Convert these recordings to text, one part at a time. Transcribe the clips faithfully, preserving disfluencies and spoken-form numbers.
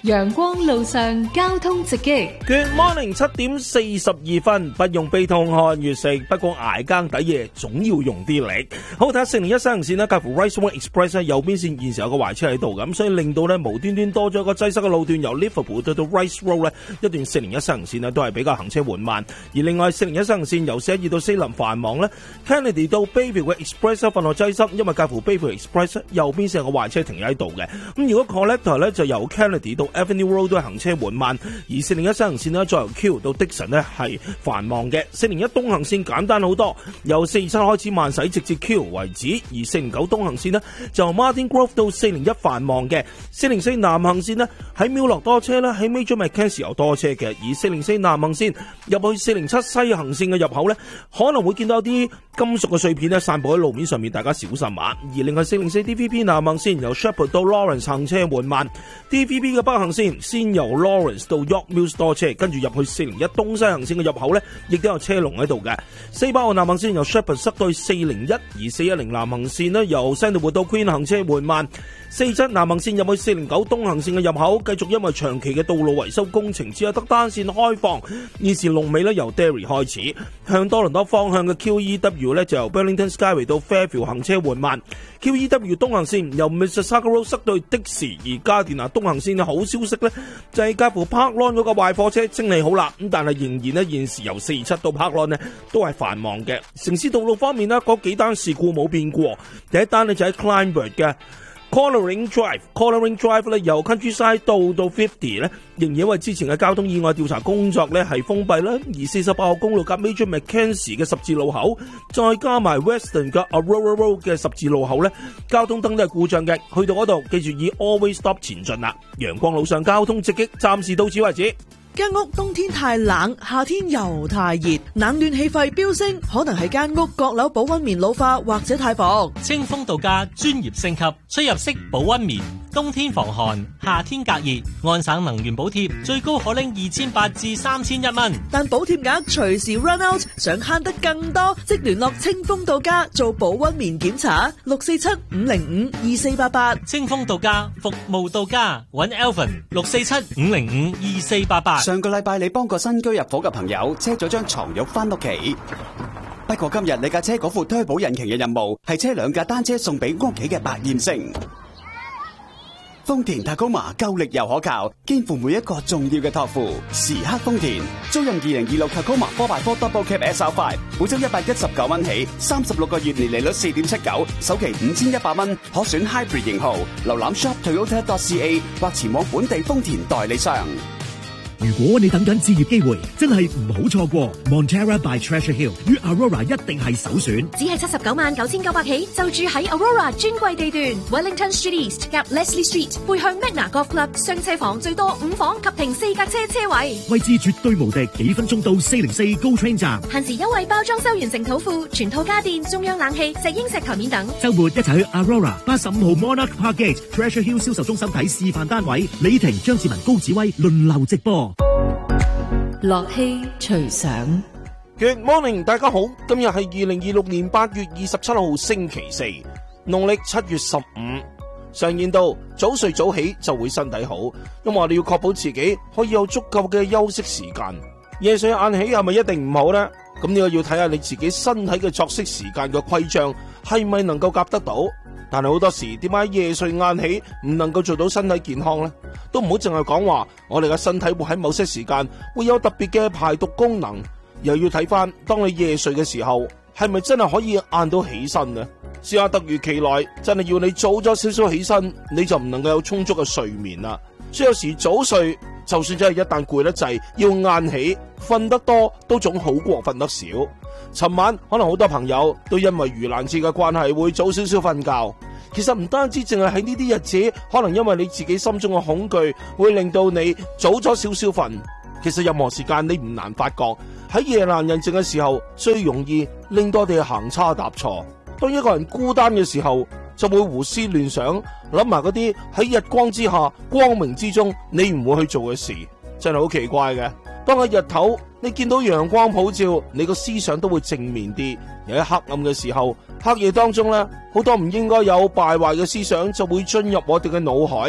陽光路上交通直擊。 Good morning， 七點四十二分，不用悲痛看月食，不過捱更抵夜總要用啲力。好，睇下四零一西行線咧，介乎 Rice One Express 右邊線現時有個壞車喺度，咁所以令到咧無端端多咗一個擠塞嘅路段，由 Liverpool 到到 Rice Road 咧一段四零一西行線咧都係比較行車緩慢。而另外四零一西行線由四一二到四林繁忙咧 ，Kennedy 到 Bayview 嘅 Express 份路擠塞，因為介乎 Bayview Express 右邊線有個壞車停喺度嘅。咁如果 Collector 咧就由 Kennedy 到 Avenue Road 都係行車緩慢，而四零一西行線咧再由 Q 到 Dixon 咧係繁忙嘅。四零一東行線簡單好多，由四二七開始慢駛直至 Q 為止，而四零九東行線呢就由 Martin Grove 到四零一繁忙嘅。四零四南行線呢喺廟落多車啦，喺 Major Mackenzie 有多車嘅，而四零四南行線入去四零七西行線嘅入口呢，可能會見到啲金屬嘅碎片呢散布喺路面上面，大家小心啊！而另外四零四 D V B 南行線由 Shepherd 到 Lawrence 行車緩慢 ，D V B 嘅北行線先由 Lawrence 到 York Mills 多車，跟住入去四零一東西行線嘅入口呢，亦都有車龍喺度嘅。四八號南行線由 Shepherd 塞到四零一，而四一零南行線呢由 Sandalwood 到 Queen 行車緩慢。四七南行線入去四零九東行線嘅入口，繼續因為長期嘅道路維修工程，只有得單線開放。現時龍尾呢由 Derry 開始，向多倫多方向嘅 Q E W 呢就由 Burlington Skyway 到 Fairfield 行車緩慢。Q E W 東行線由 Mississauga Road 塞到的士，而加電拿東行線嘅好消息呢就係介乎 Park Lawn 嗰個壞貨車清理好啦，咁但係仍然呢現時由四二七到 Park Lawn 呢都係繁忙嘅。城市道路方面呢，嗰幾單事故冇變過，第一單呢就喺 Kleinburg 嘅Collaring Drive，Collaring Drive 咧由 Countryside 到到五十咧，仍然因為之前嘅交通意外調查工作咧係封閉啦。而四十八號公路夾 Major Mackenzie 嘅十字路口，再加埋 Western 嘅 Aurora Road 嘅十字路口咧，交通燈都係故障嘅。去到嗰度，記住以 Always Stop 前進啦。陽光路上交通直擊，暫時到此為止。 間屋冬天太冷，夏天又太熱，冷暖氣費飆升，可能係間屋閣樓保溫棉老化或者太薄。 清風度假專業升級，出入式保溫棉，冬天防寒，夏天隔熱，安省能源補貼最高可拎二千八至三千一蚊， 但補貼額隨時 run out， 想慳得更多，即聯絡清風度假做保溫棉檢查，六四七五零五二四八八。 清風度假服務到家，揾 Alvin 六四七五零五二四八八。 上個禮拜你幫個新居入伙嘅朋友車咗張床褥翻屋企，不過今日你架車嗰副推保引擎嘅任務係車兩架單車送俾屋企嘅百厭星。豐田塔高馬夠力又可靠，肩負每一個重要嘅託付。時刻豐田，租賃二零二六塔高馬 four by four Double Cab S R five， 每周一百一十九蚊起，三十六個月年利率四點七九，首期五千一百蚊，可選 Hybrid 型號。瀏覽 shop toyota dot c a 或前往本地豐田代理商。 如果你等緊置業機會，真係唔好錯過 Montera by Treasure Hill 與 Aurora 一定係首選。 只係七十九萬九千九百起，就住喺 Aurora 專櫃地段 Wellington Street East 夾 Leslie Street， 背向 Magna Golf Club， 雙車房最多五房及停四架車車位， 位置絕對無敵，幾分鐘到四零四 GO Train 站。 限時優惠包裝修完成土庫，全套家電、中央冷氣、石英石台面等。 週末一齊去 Aurora 八十五號 Monarch Park Gate Treasure Hill 銷售中心睇示範單位，李婷、張志文、高子威輪流直播。 樂器隨想。 Good morning， 大家好，今日係二零二六年八月二十七號星期四，農曆七月十五。常言道，早睡早起就會身體好，因為我哋要確保自己可以有足夠嘅休息時間。夜睡晏起係咪一定唔好呢？咁呢個要睇下你自己身體嘅作息時間嘅規章係咪能夠夾得到。但係好多時點解夜睡晏起唔能夠做到身體健康呢？都唔好淨係講話我哋嘅身體會喺某些時間會有特別嘅排毒功能，又要睇翻當你夜睡嘅時候係咪真係可以晏到起身呢？試下突如其來真係要你早咗少少起身，你就唔能夠有充足嘅睡眠啦。所以有時早睡就算真係一旦攰得滯要晏起，瞓得多都總好過瞓得少。尋晚可能好多朋友都因為盂蘭節嘅關係會早少少瞓覺，其實唔單止淨係喺呢啲日子，可能因為你自己心中嘅恐懼會令到你早咗少少瞓。其實任何時間你唔難發覺，喺夜闌人靜嘅時候最容易令到我哋行差踏錯。當一個人孤單嘅時候，就會胡思亂想，諗埋嗰啲喺日光之下光明之中你唔會去做嘅事，真係好奇怪嘅。當喺日頭你見到陽光普照，你個思想都會正面啲。而喺黑暗嘅時候，黑夜當中呢，好多唔應該有敗壞嘅思想就會進入我哋嘅腦海。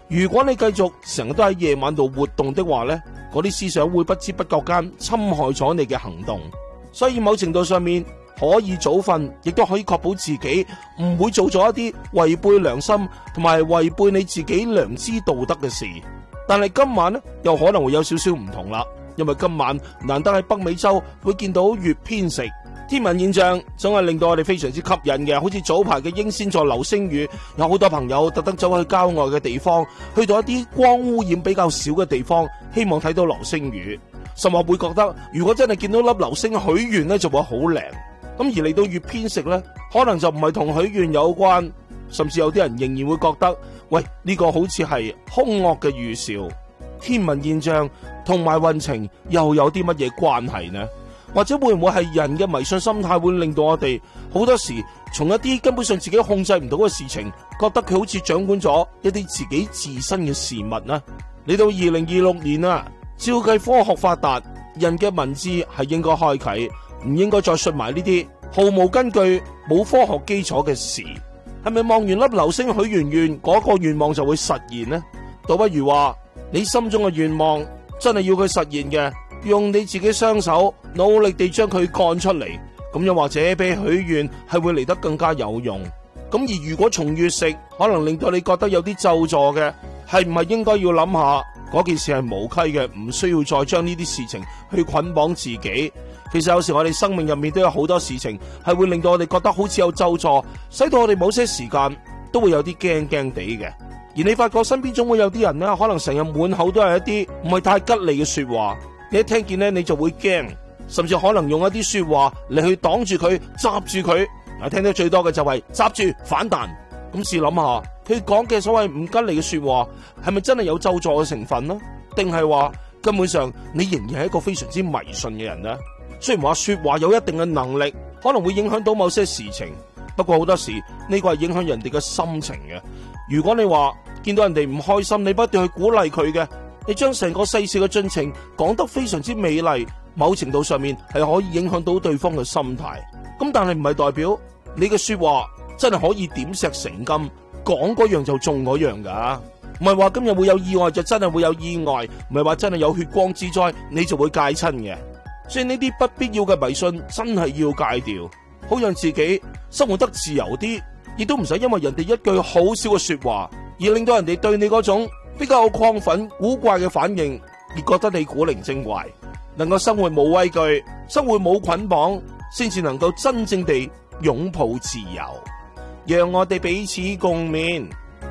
如果你繼續成日都喺夜晚度活動的話呢，嗰啲思想會不知不覺間侵害咗你嘅行動。所以某程度上面可以早瞓，亦都可以確保自己唔會做咗一啲違背良心同埋違背你自己良知道德嘅事。但係今晚呢，又可能會有少少唔同啦，因為今晚難得喺北美洲會見到月偏食。天文現象總係令到我哋非常之吸引嘅，好似早排嘅英仙座流星雨，有好多朋友特登走去郊外嘅地方，去到一啲光污染比較少嘅地方，希望睇到流星雨。甚至會覺得如果真係見到粒流星許願呢，就會好靚。咁而嚟到月偏食呢，可能就唔係同許願有關，甚至有啲人仍然會覺得，喂，呢個好似係兇惡嘅預兆。天文現象同埋運程又有啲乜嘢關係呢？或者會唔會係人嘅迷信心態會令到我哋好多時從一啲根本上自己控制唔到嘅事情，覺得佢好似掌管咗一啲自己自身嘅事物呢？嚟到二零二六年啊，照計科學發達，人嘅文字係應該開啟，唔應該再述埋呢啲毫無根據、冇科學基礎嘅事。係咪望完粒流星許完願，嗰個願望就會實現呢？倒不如話你心中嘅願望真係要佢實現嘅，用你自己雙手努力地將佢幹出嚟，咁又或者比許願係會嚟得更加有用。咁而如果從月食可能令到你覺得有啲咒詛嘅，係唔係應該要諗下嗰件事係無稽嘅，唔需要再將呢啲事情去捆綁自己。其實有時我哋生命入面都有好多事情係會令到我哋覺得好似有咒詛，使到我哋某些時間都會有啲驚驚地嘅。而你發覺身邊總會有啲人呢，可能成日滿口都係一啲唔係太吉利嘅說話，你一聽見呢，你就會驚，甚至可能用一啲說話嚟去擋住佢、閘住佢。啊，聽得最多嘅就係閘住反彈。咁試諗下，佢講嘅所謂唔吉利嘅說話，係咪真係有咒詛嘅成分呢？定係話根本上你仍然係一個非常之迷信嘅人呢？雖然話說話有一定嘅能力，可能會影響到某些事情，不過好多時呢個係影響人哋嘅心情嘅。如果你話見到人哋唔開心，你不斷去鼓勵佢嘅，你將成個世事嘅進程講得非常之美麗，某程度上面係可以影響到對方嘅心態。咁但係唔係代表你嘅說話真係可以點石成金，講嗰樣就中嗰樣噶。唔係話今日會有意外就真係會有意外，唔係話真係有血光之災你就會戒親嘅。所以呢啲不必要嘅迷信真係要戒掉，好讓自己生活得自由啲，亦都唔使因為人哋一句好少嘅說話而令到人哋對你嗰種比較亢奮古怪嘅反應而覺得你古靈精怪。能夠生活冇畏懼，生活冇捆綁，先至能夠真正地擁抱自由。讓我哋彼此共勉。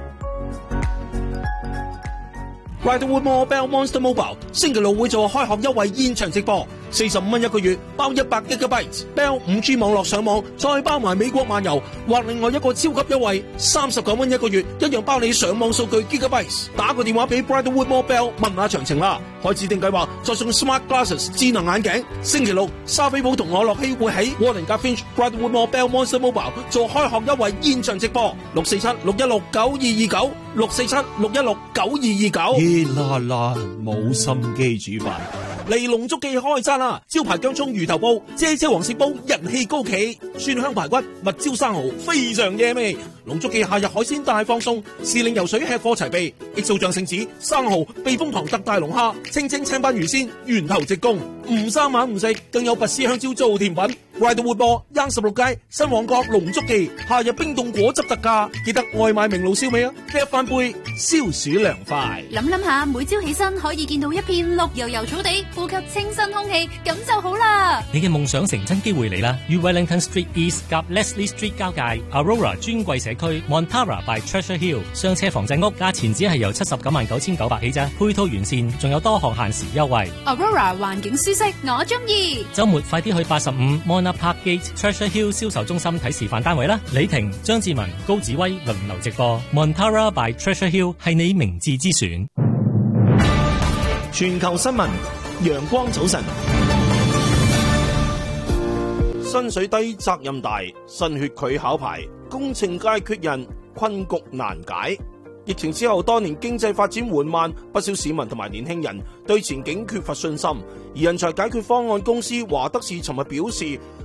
Riderwood Mobile Monster Mobile 星期六會做開學優惠現場直播，四十五蚊一個月，包一百 Gigabyte Bell 五 G 網絡上網，再包埋美國漫遊，或另外一個超級優惠，三十九蚊一個月，一樣包你上網數據 Gigabyte。打個電話俾 Riderwood Mobile 問下詳情啦。開指定計劃再送 Smart Glasses 智能眼鏡。星期六沙菲堡同我樂希會喺 Warden Finch Riderwood Mobile Monster Mobile 做開學優惠現場直播，六四七六一六九二二九，六四七六一六九二二九。 熱辣辣，冇心機煮飯。 嚟龍竹記開餐啦！招牌薑蔥魚頭煲、啫啫黃鱔煲人氣高企，蒜香排骨、蜜椒生蠔非常惹味。龍竹記夏日海鮮大放送，時令游水吃貨齊備，益素醬聖子、生蠔、避風塘特大龍蝦、清蒸青斑魚鮮、源頭直供，唔生猛唔食，更有拔絲香蕉做甜品。Riderwood Mall 央十六街新旺角龍竹記，夏日冰凍果汁特價，記得外賣明爐燒味啊！一翻杯消暑涼快。 諗諗下，每朝起身可以見到一片綠油油草地，呼吸清新空氣，咁就好啦。 你嘅夢想成真機會嚟啦！於 Wellington Street East 夾 Leslie Street 交界 Aurora 尊貴社區 Montara by Treasure Hill 雙車房仔屋，價錢只係由七十九萬九千九百起咋，配套完善，仲有多項限時優惠。 Aurora 環境舒適，我中意。 週末快啲去八十五 Mona Park Gate Treasure Hill 銷售中心睇示範單位啦！李婷、張志文、高子威輪流直播 Montara by Treasure Hill 係你明智之選。 全球新聞，陽光早晨。 薪水低，責任大，新血拒考牌，工程界缺人，困局難解。疫情之後，多年經濟發展緩慢，不少市民同埋年輕人對前景缺乏信心。而人才解決方案公司華德士尋日表示，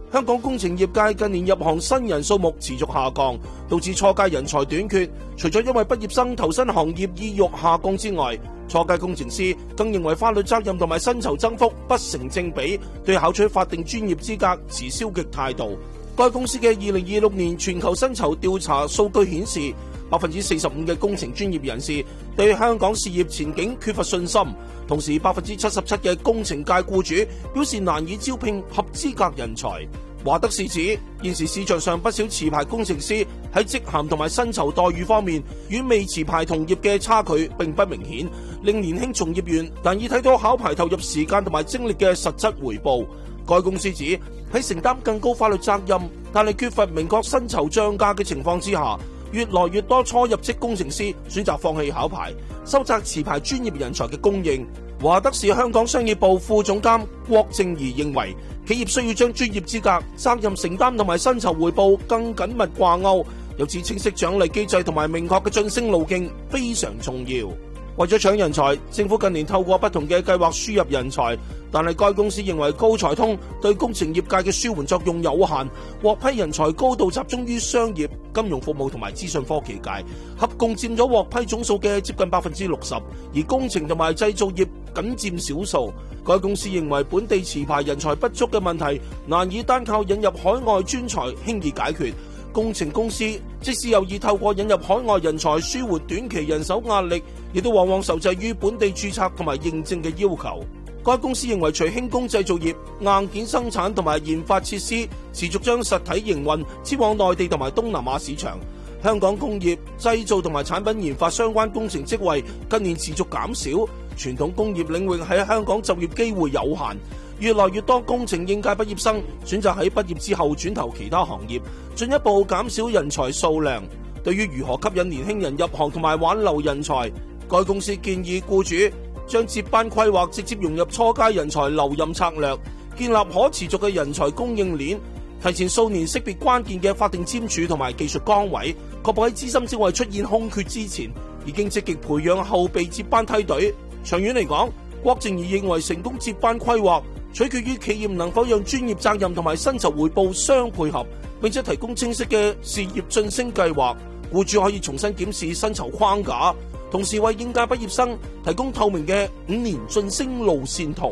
香港工程業界近年入行新人數目持續下降，導致初階人才短缺。除咗因為畢業生投身行業意欲下降之外，初階工程師更認為法律責任同埋薪酬增幅不成正比，對考取法定專業資格持消極態度。該公司嘅二零二六年全球薪酬調查數據顯示，百分之四十五嘅工程專業人士對香港事業前景缺乏信心，同時百分之七十七嘅工程界僱主表示難以招聘合資格人才。華德士指，現時市場上不少持牌工程師喺職銜同埋薪酬待遇方面，與未持牌同業嘅差距並不明顯，令年輕從業員難以睇到考牌投入時間同埋精力嘅實質回報。該公司指，喺承擔更高法律責任，但係缺乏明確薪酬漲價嘅情況之下，越來越多初入職工程師選擇放棄考牌，收窄持牌專業人才嘅供應。華德士香港商業部副總監郭正儀認為，企業需要將專業資格、責任承擔同埋薪酬回報更緊密掛鈎，有此清晰獎勵機制同埋明確嘅晉升路徑非常重要。為咗搶人才，政府近年透過不同嘅計劃輸入人才，但係該公司認為高才通對工程業界嘅舒緩作用有限，獲批人才高度集中於商業、金融服務同埋資訊科技界，合共佔咗獲批總數嘅接近百分之六十，而工程同埋製造業僅佔少數。該公司認為本地持牌人才不足嘅問題難以單靠引入海外專才輕易解決。工程公司即使有意透過引入海外人才舒緩短期人手壓力，亦都往往受制於本地註冊同埋認證嘅要求。該公司認為，除輕工製造業、硬件生產同埋研發設施持續將實體營運遷往內地同埋東南亞市場，香港工業製造同埋產品研發相關工程職位近年持續減少，傳統工業領域喺香港就業機會有限。越來越多工程應屆畢業生選擇喺畢業之後轉投其他行業，進一步減少人才數量。對於如何吸引年輕人入行同埋挽留人才，該公司建議僱主將接班規劃直接融入初階人才留任策略，建立可持續嘅人才供應鏈，提前數年識別關鍵嘅法定簽署同埋技術崗位，確保喺資深職位出現空缺之前，已經積極培養後備接班梯隊。長遠嚟講，郭正儀認為成功接班規劃取決於企業能否讓專業責任同埋薪酬回報相配合，並且提供清晰嘅事業晉升計劃。僱主可以重新檢視薪酬框架，同時為應屆畢業生提供透明嘅五年晉升路線圖。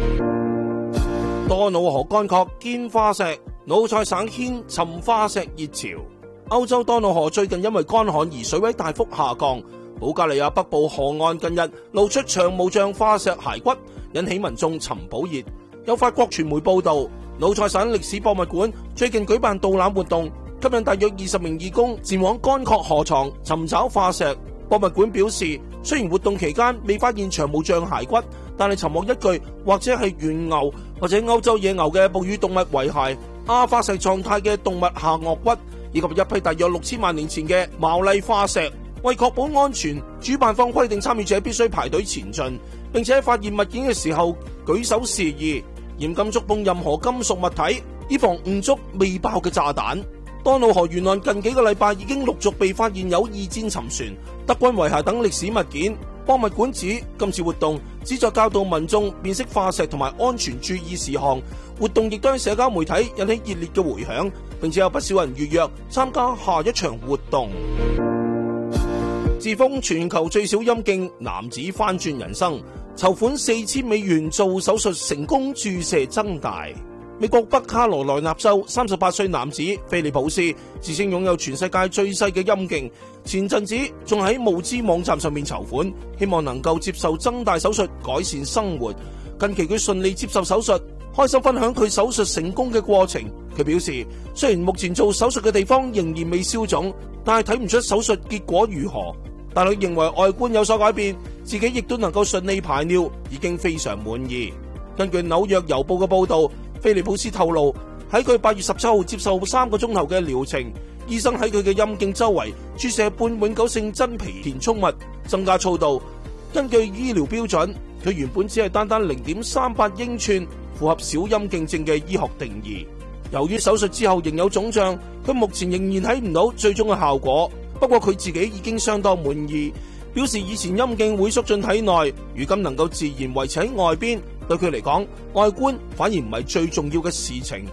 多瑙河乾涸堅化石，魯塞省掀沉化石熱潮。歐洲多瑙河最近因為乾旱而水位大幅下降，保加利亞北部河岸近日露出長毛象化石骸骨，引起民眾尋寶熱。有法國傳媒報道，魯塞省歷史博物館最近舉辦導覽活動，吸引大約二十名義工前往乾涸河床尋找化石。博物館表示，雖然活動期間未發現長毛象骸骨，但係尋獲一具或者係原牛或者歐洲野牛嘅哺乳動物遺骸、亞化石狀態嘅動物下顎骨，以及一批大約六千萬年前嘅毛麗化石。為確保安全，主辦方規定參與者必須排隊前進，並且喺發現物件嘅時候舉手示意，嚴禁觸碰任何金屬物體，以防誤觸未爆嘅炸彈。多瑙河沿岸近幾個禮拜已經陸續被發現有二戰沉船、德軍遺骸等歷史物件。博物館指今次活動旨在教導民眾辨識化石同埋安全注意事項。活動亦都喺社交媒體引起熱烈嘅回響，並且有不少人預約參加下一場活動。自封全球最小陰莖男子翻轉人生，籌款四千美元做手術成功注射增大。美國北卡羅來納州三十八歲男子菲利普斯自稱擁有全世界最細嘅陰莖，前陣子仲喺募資網站上面籌款，希望能夠接受增大手術改善生活。近期佢順利接受手術，開心分享佢手術成功嘅過程。佢表示，雖然目前做手術嘅地方仍然未消腫，但係睇唔出手術結果如何。但佢認為外觀有所改變，自己亦都能夠順利排尿，已經非常滿意。根據紐約郵報嘅報道，菲利普斯透露，喺佢八月十七號接受三個鐘頭嘅療程，醫生喺佢嘅陰莖周圍注射半永久性真皮填充物，增加粗度。根據醫療標準，佢原本只係單單零點三八英寸，符合小陰莖症嘅醫學定義。由於手術之後仍有腫脹，佢目前仍然睇唔到最終嘅效果。不過佢自己已經相當滿意，表示以前陰莖會縮進體內，如今能夠自然維持喺外邊，對佢嚟講，外觀反而唔係最重要嘅事情。佢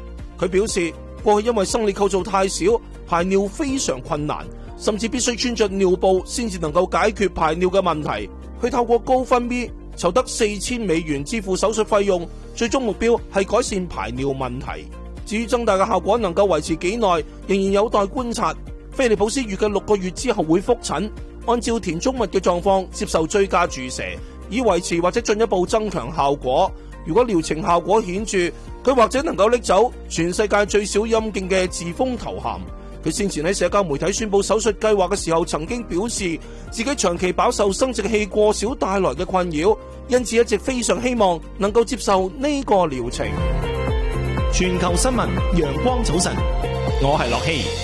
佢表示，過去因為生理構造太少，排尿非常困難，甚至必須穿着尿布先至能夠解決排尿嘅問題。佢透過 GoFundMe籌得四千美元支付手術費用，最終目標係改善排尿問題。至於增大嘅效果能夠維持幾耐，仍然有待觀察。菲利普斯預計六個月之後會復診，按照田中物嘅狀況接受追加注射，以維持或者進一步增強效果。如果療程效果顯著，佢或者能夠拎走全世界最少陰莖嘅自封頭銜。佢先前喺社交媒體宣布手術計劃嘅時候，曾經表示自己長期飽受生殖器過少帶來嘅困擾，因此一直非常希望能夠接受呢個療程。 全球新聞，陽光早晨，我係樂希。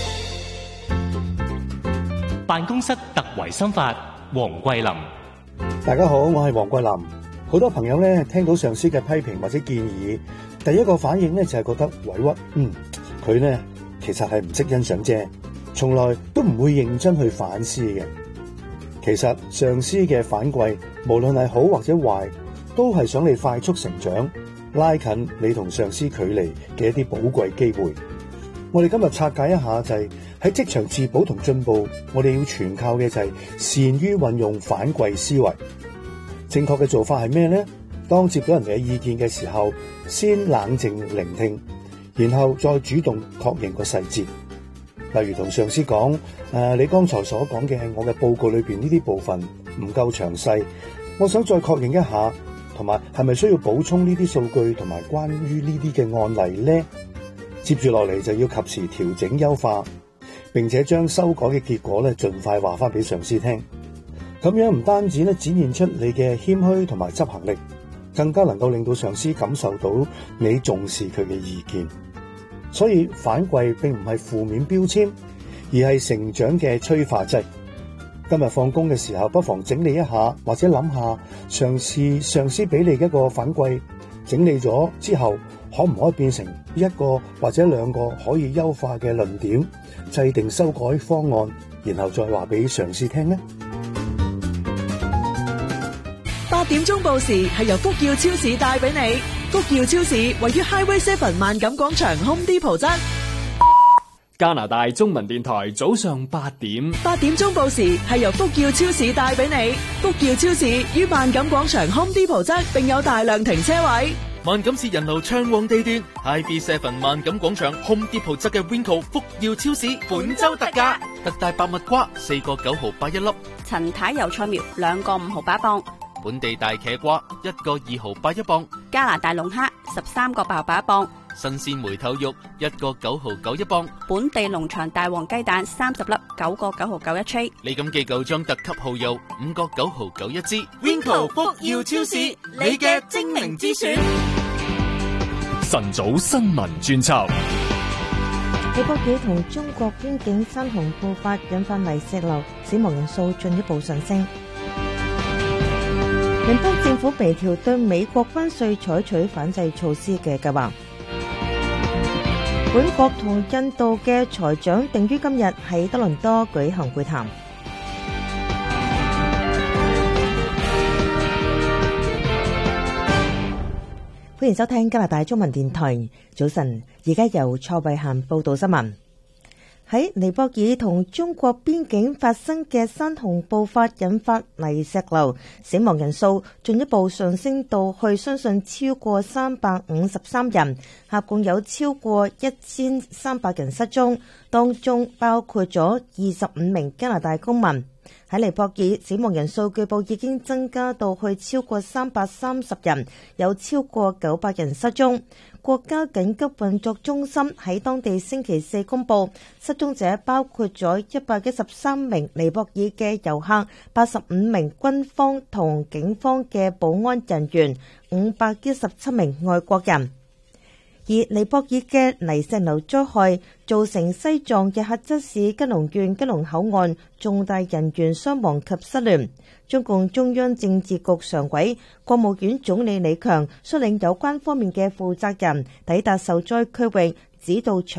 辦公室突圍心法，黃桂林。 大家好，我係黃桂林。好多朋友咧聽到上司嘅批評或者建議，第一個反應咧就係覺得委屈。嗯，佢咧其實係唔識欣賞啫，從來都唔會認真去反思嘅。其實上司嘅反饋，無論係好或者壞，都係想你快速成長，拉近你同上司距離嘅一啲寶貴機會。我哋今日拆解一下就係喺職場自保同進步，我哋要全靠嘅就係善於運用反饋思維。正確嘅做法係咩呢？當接到人哋嘅意見嘅時候，先冷靜聆聽，然後再主動確認個細節。例如同上司講：誒、呃，你剛才所講嘅我嘅報告裏邊呢啲部分唔夠詳細，我想再確認一下，同埋係咪需要補充呢啲數據同埋關於呢啲嘅案例呢？接住落嚟就要及時調整優化，並且將修改嘅結果咧盡快話翻俾上司聽。咁樣唔單止咧展現出你嘅謙虛同埋執行力，更加能夠令到上司感受到你重視佢嘅意見。所以反饋並唔係負面標籤，而係成長嘅催化劑。今日放工嘅時候，不妨整理一下，或者諗下上司上司俾你一個反饋，整理咗之後，可唔可以變成一個或者兩個可以優化嘅論點，制定修改方案，然後再話俾上司聽呢？ 八點鐘報時係由福耀超市帶俾你。福耀超市位於 Highway Seven 萬錦廣場 Home Depot 側。 加拿大中文電台早上八點。 八點鐘報時係由福耀超市帶俾你。福耀超市於萬錦廣場 Home Depot 側，並有大量停車位。 萬錦市人流暢旺地段 ，I B Seven 萬錦廣場 Home Depot 側嘅 Winco 福耀超市本周特價，特大白蜜瓜四個九毫八一粒， 陳太油菜苗兩個五毫八磅， 本地大茄瓜一個二毫八一磅， 加拿大龍蝦十三個八毫八一磅， 新鮮梅頭肉一個九毫九一磅， 本地農場大黃雞蛋三十粒九個九毫九一 tray。 李錦記舊裝特級蠔油五個九毫九一支。Winco 福耀超市，你嘅精明之選。 晨早新聞專輯。 尼泊爾同中國邊境山洪爆發，引發泥石流，死亡人數進一步上升。聯邦政府微調對美國關稅採取反制措施嘅計劃。本國同印度嘅財長定於今日喺多倫多舉行會談。歡迎收聽加拿大中文電台早晨，而家由蔡慧嫻報道新聞。喺尼泊爾同中國邊境發生嘅山洪爆發，引發泥石流，死亡人數進一步上升到去相信超過三百五十三人，合共有超過一千三百人失蹤，當中包括咗二十五名加拿大公民。喺尼泊爾，死亡人數據報已經增加到去超過三百三十人，有超過九百人失蹤。國家緊急運作中心喺當地星期四公布，失蹤者包括咗一百一十三名尼泊爾嘅遊客，八十五名軍方同警方嘅保安人員，五百一十七名外國人。而尼泊爾嘅泥石流災害造成西藏日喀則市吉隆縣吉隆口岸重大人員傷亡及失聯。中共中央政治局常委、國務院總理李強率領有關方面嘅負責人抵達受災區域，指導搶